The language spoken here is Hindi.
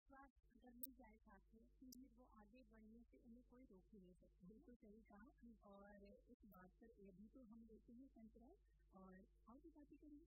विश्वास अगर मिल जाए साथ में फिर वो आगे बढ़ने से उन्हें कोई रोक ही नहीं सकता। बिल्कुल सही कहा। और इस बात पर अभी तो हम लेते हैं संतरा और आगे बातें करेंगे।